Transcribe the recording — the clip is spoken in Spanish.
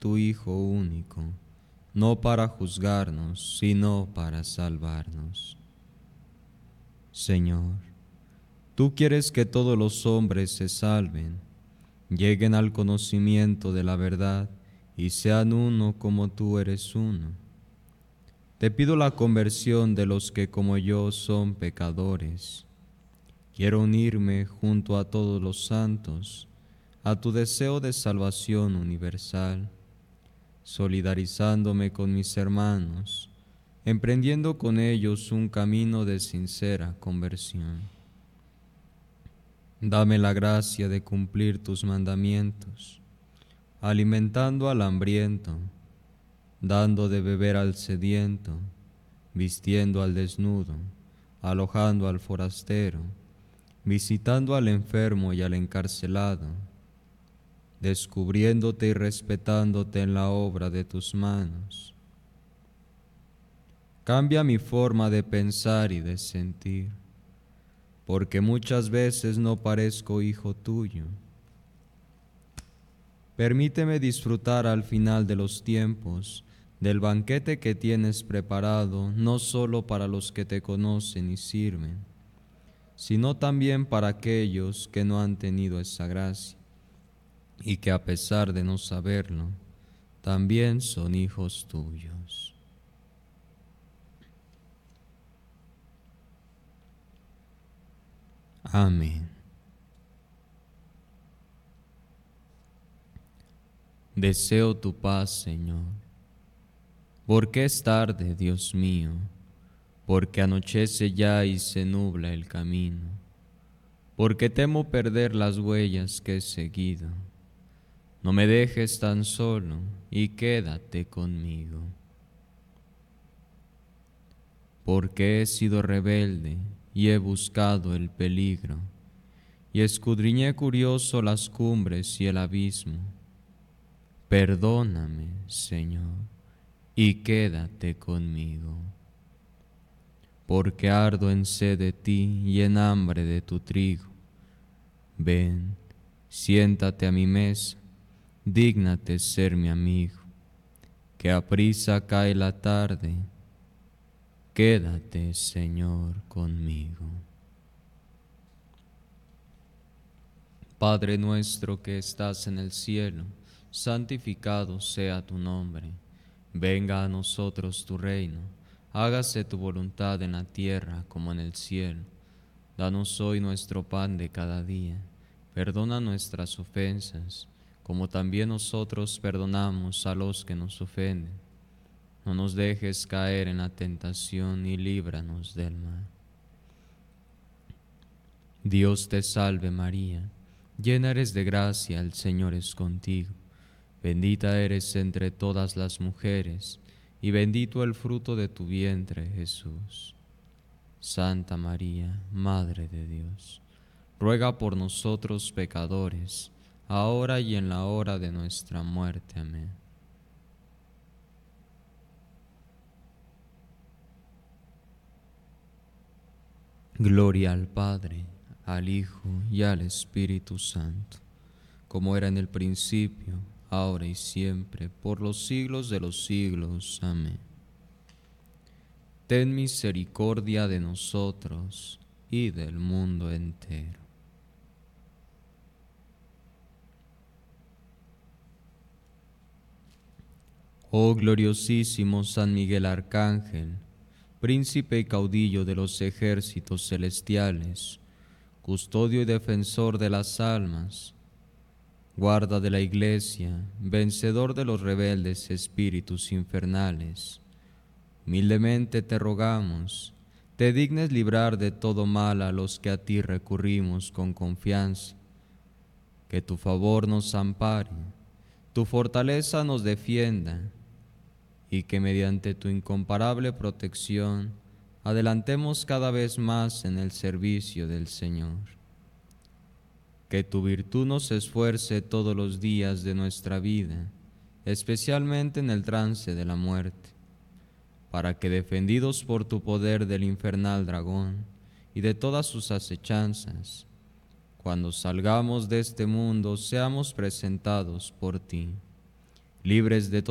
tu Hijo único, no para juzgarnos, sino para salvarnos. Señor, tú quieres que todos los hombres se salven, lleguen al conocimiento de la verdad y sean uno como tú eres uno. Te pido la conversión de los que como yo son pecadores. Quiero unirme junto a todos los santos a tu deseo de salvación universal, solidarizándome con mis hermanos, emprendiendo con ellos un camino de sincera conversión. Dame la gracia de cumplir tus mandamientos, alimentando al hambriento, dando de beber al sediento, vistiendo al desnudo, alojando al forastero, visitando al enfermo y al encarcelado, descubriéndote y respetándote en la obra de tus manos. Cambia mi forma de pensar y de sentir, porque muchas veces no parezco hijo tuyo. Permíteme disfrutar al final de los tiempos del banquete que tienes preparado, no solo para los que te conocen y sirven, sino también para aquellos que no han tenido esa gracia y que a pesar de no saberlo, también son hijos tuyos. Amén. Deseo tu paz, Señor, porque es tarde, Dios mío, porque anochece ya y se nubla el camino, porque temo perder las huellas que he seguido. No me dejes tan solo y quédate conmigo. Porque he sido rebelde y he buscado el peligro, y escudriñé curioso las cumbres y el abismo. Perdóname, Señor, y quédate conmigo. Porque ardo en sed de ti y en hambre de tu trigo. Ven, siéntate a mi mesa, dígnate ser mi amigo, que aprisa cae la tarde. Quédate, Señor, conmigo. Padre nuestro que estás en el cielo, santificado sea tu nombre. Venga a nosotros tu reino. Hágase tu voluntad en la tierra como en el cielo. Danos hoy nuestro pan de cada día. Perdona nuestras ofensas, como también nosotros perdonamos a los que nos ofenden. No nos dejes caer en la tentación y líbranos del mal. Dios te salve María, llena eres de gracia, el Señor es contigo. Bendita eres entre todas las mujeres, y bendito el fruto de tu vientre, Jesús. Santa María, Madre de Dios, ruega por nosotros pecadores, ahora y en la hora de nuestra muerte. Amén. Gloria al Padre, al Hijo y al Espíritu Santo, como era en el principio, ahora y siempre, por los siglos de los siglos. Amén. Ten misericordia de nosotros y del mundo entero. Oh gloriosísimo San Miguel Arcángel, príncipe y caudillo de los ejércitos celestiales, custodio y defensor de las almas, guarda de la Iglesia, vencedor de los rebeldes espíritus infernales, humildemente te rogamos, te dignes librar de todo mal a los que a ti recurrimos con confianza, que tu favor nos ampare, tu fortaleza nos defienda, y que mediante tu incomparable protección adelantemos cada vez más en el servicio del Señor. Que tu virtud nos esfuerce todos los días de nuestra vida, especialmente en el trance de la muerte, para que defendidos por tu poder del infernal dragón y de todas sus acechanzas, cuando salgamos de este mundo seamos presentados por ti, libres de